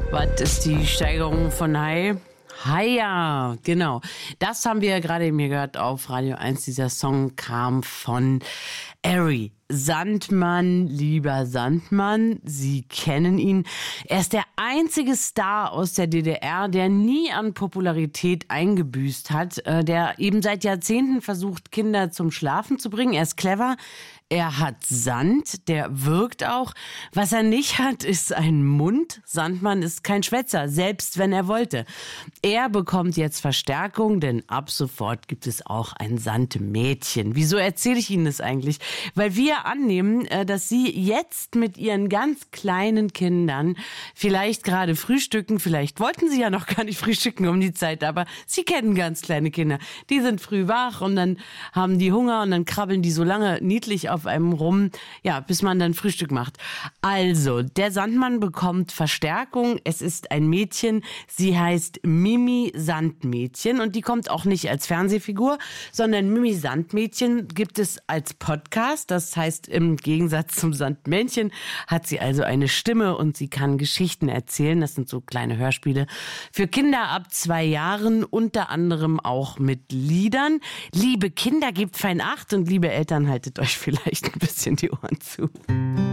Was ist die Steigerung von Hai? Haia, genau. Das haben wir ja gerade eben hier gehört auf Radio 1. Dieser Song kam von Ari. Sandmann, lieber Sandmann, Sie kennen ihn. Er ist der einzige Star aus der DDR, der nie an Popularität eingebüßt hat, der eben seit Jahrzehnten versucht, Kinder zum Schlafen zu bringen. Er ist clever. Er hat Sand, der wirkt auch. Was er nicht hat, ist ein Mund. Sandmann ist kein Schwätzer, selbst wenn er wollte. Er bekommt jetzt Verstärkung, denn ab sofort gibt es auch ein Sandmädchen. Wieso erzähle ich Ihnen das eigentlich? Weil wir annehmen, dass Sie jetzt mit Ihren ganz kleinen Kindern vielleicht gerade frühstücken. Vielleicht wollten Sie ja noch gar nicht frühstücken um die Zeit, aber Sie kennen ganz kleine Kinder. Die sind früh wach und dann haben die Hunger und dann krabbeln die so lange niedlich auf einem rum, ja, bis man dann Frühstück macht. Also, der Sandmann bekommt Verstärkung. Es ist ein Mädchen. Sie heißt Mimi Sandmädchen und die kommt auch nicht als Fernsehfigur, sondern Mimi Sandmädchen gibt es als Podcast. Das heißt, im Gegensatz zum Sandmännchen hat sie also eine Stimme und sie kann Geschichten erzählen. Das sind so kleine Hörspiele für Kinder ab 2 Jahren, unter anderem auch mit Liedern. Liebe Kinder, gebt fein Acht und liebe Eltern, haltet euch vielleicht ein bisschen die Ohren zu.